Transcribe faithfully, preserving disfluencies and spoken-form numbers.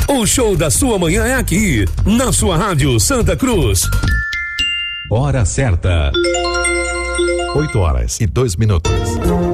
O show da sua manhã é aqui, na sua rádio Santa Cruz. Hora certa. oito horas e dois minutos.